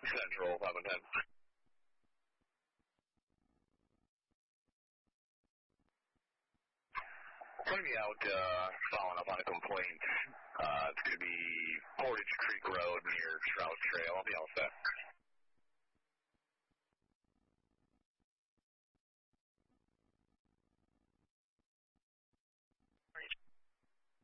Central, 510. Going to be out following up on a complaint. It's going to be Portage Creek Road near Trout Trail. I'll be all set.